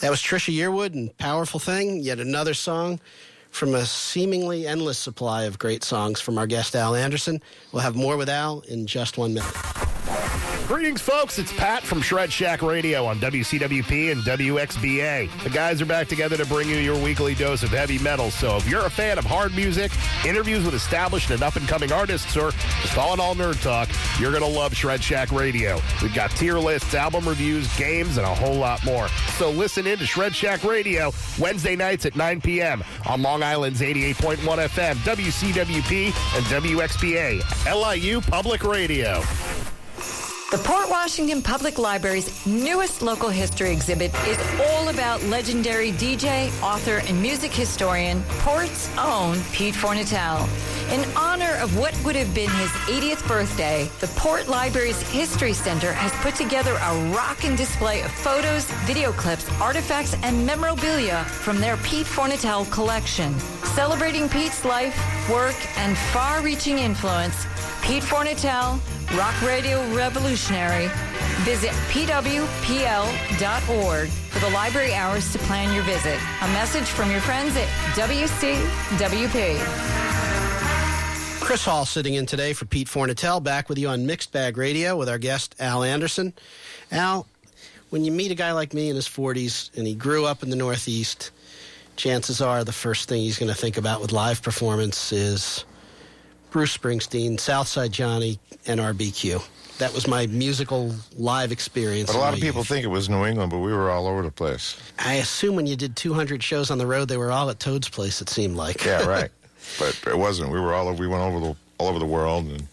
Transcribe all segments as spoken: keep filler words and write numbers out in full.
That was Trisha Yearwood and Powerful Thing, yet another song from a seemingly endless supply of great songs from our guest, Al Anderson. We'll have more with Al in just one minute. Greetings, folks. It's Pat from Shred Shack Radio on W C W P and W X B A. The guys are back together to bring you your weekly dose of heavy metal. So if you're a fan of hard music, interviews with established and up-and-coming artists, or just all in all nerd talk, you're going to love Shred Shack Radio. We've got tier lists, album reviews, games, and a whole lot more. So listen in to Shred Shack Radio Wednesday nights at nine p.m. on Long Island's eighty-eight point one F M, W C W P, and W X B A, L I U Public Radio. The Port Washington Public Library's newest local history exhibit is all about legendary D J, author, and music historian, Port's own Pete Fornatale. In honor of what would have been his eightieth birthday, the Port Library's History Center has put together a rockin' display of photos, video clips, artifacts, and memorabilia from their Pete Fornatale collection. Celebrating Pete's life, work, and far-reaching influence, Pete Fornatale, rock radio revolutionary. Visit P W P L dot org for the library hours to plan your visit. A message from your friends at W C W P. Chris Hall sitting in today for Pete Fornatale, back with you on Mixed Bag Radio with our guest, Al Anderson. Al, when you meet a guy like me in his forties and he grew up in the Northeast, chances are the first thing he's going to think about with live performance is Bruce Springsteen, Southside Johnny, and R B Q. That was my musical live experience. But a lot of people think it was New England, but we were all over the place. I assume when you did two hundred shows on the road, they were all at Toad's place, it seemed like. Yeah, right. But it wasn't. We were all over, we went over the all over the world. And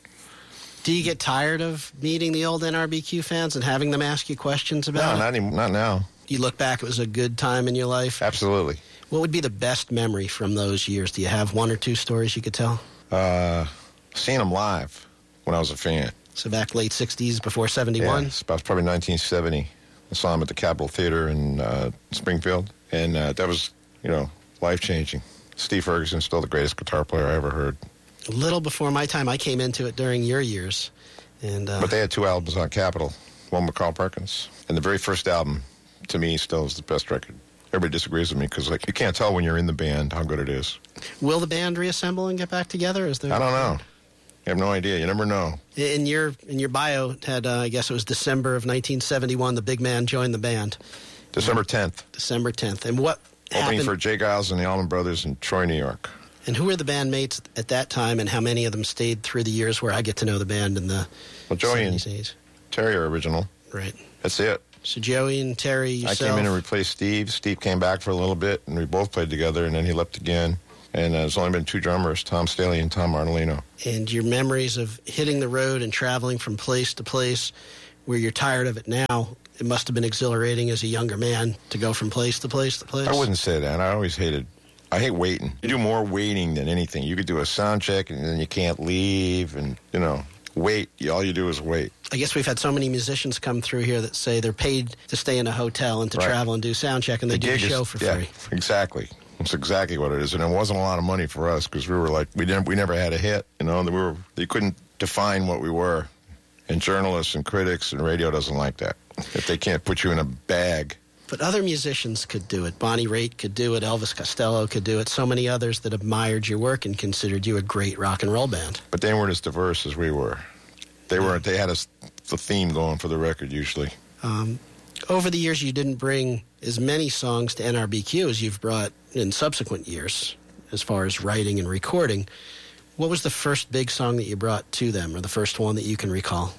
do you get tired of meeting the old N R B Q fans and having them ask you questions about no, it? not any, not now. You look back, it was a good time in your life? Absolutely. What would be the best memory from those years? Do you have one or two stories you could tell? Uh, seeing them live when I was a fan. So back late sixties, before seventy-one? Yeah, it's about probably nineteen seventy. I saw him at the Capitol Theater in uh, Springfield, and uh, that was, you know, life-changing. Steve Ferguson's still the greatest guitar player I ever heard. A little before my time. I came into it during your years. and uh, But they had two albums on Capitol, one with Carl Perkins. And the very first album, to me, still is the best record. Everybody disagrees with me because, like, you can't tell when you're in the band how good it is. Will the band reassemble and get back together? Is there? I don't know. I have no idea. You never know. In your in your bio, it had uh, I guess it was December of nineteen seventy-one. The big man joined the band. December tenth. December tenth. And what Opening happened? for Jay Giles and the Allman Brothers in Troy, New York. And who were the bandmates at that time, and how many of them stayed through the years where I get to know the band in the Well, Joey and seventies? Terry are original. Right. That's it. So Joey and Terry, yourself. I came in and replaced Steve. Steve came back for a little bit, and we both played together, and then he left again. And uh, there's only been two drummers, Tom Staley and Tom Martellino. And your memories of hitting the road and traveling from place to place where you're tired of it now, it must have been exhilarating as a younger man to go from place to place to place. I wouldn't say that. I always hated, I hate waiting. You do more waiting than anything. You could do a sound check, and then you can't leave, and, you know, wait. All you do is wait. I guess we've had so many musicians come through here that say they're paid to stay in a hotel and to Right. travel and do sound check, and they The do the gig show is- for yeah, free. Exactly. That's exactly what it is, and it wasn't a lot of money for us because we were like we didn't we never had a hit. You know, we were you couldn't define what we were, and journalists and critics and radio doesn't like that. If they can't put you in a bag. But other musicians could do it. Bonnie Raitt could do it. Elvis Costello could do it. So many others that admired your work and considered you a great rock and roll band. But they weren't as diverse as we were. They weren't. They had a, the theme going for the record usually. Um, over the years, you didn't bring as many songs to N R B Q as you've brought in subsequent years, as far as writing and recording. What was the first big song that you brought to them, or the first one that you can recall?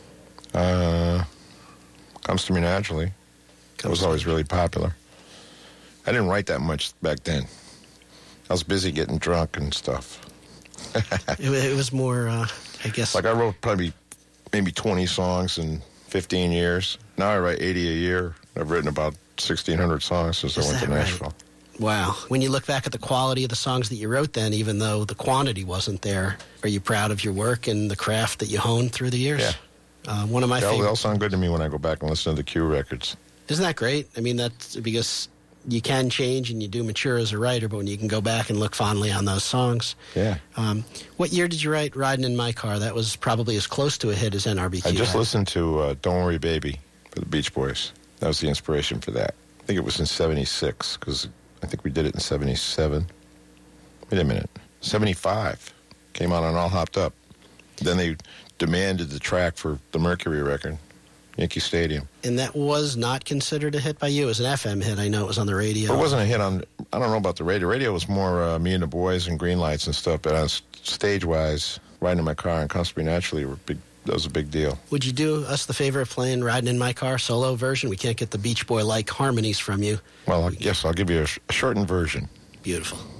Uh, Comes to Me Naturally. It was always really popular. I didn't write that much back then. I was busy getting drunk and stuff. it, it was more, uh, I guess... Like I wrote probably maybe twenty songs in fifteen years. Now I write eighty a year. I've written about sixteen hundred songs since I Is went to that right? Nashville. Wow. When you look back at the quality of the songs that you wrote then, even though the quantity wasn't there, are you proud of your work and the craft that you honed through the years? Yeah. Uh, one of my They'll, favorite... they'll sound good to me when I go back and listen to the Q records. Isn't that great? I mean, that's because you can change and you do mature as a writer, but when you can go back and look fondly on those songs. Yeah. Um, what year did you write Riding in My Car? That was probably as close to a hit as N R B Q I just had. listened to uh, Don't Worry Baby for the Beach Boys. That was the inspiration for that. think it was in seventy-six, because I think we did it in seventy-seven. Wait a minute. seventy-five. Came out on All Hopped Up. Then they demanded the track for the Mercury record, Yankee Stadium. And that was not considered a hit by you. It was an F M hit. I know it was on the radio. But it wasn't a hit on, I don't know about the radio. Radio was more uh, Me and the Boys and Green Lights and stuff, but on stage-wise, riding in my car and Constantly Naturally were big. That was a big deal. Would you do us the favor of playing Riding in My Car solo version? We can't get the Beach Boy-like harmonies from you. Well, I guess I'll give you a, sh- a shortened version. Beautiful.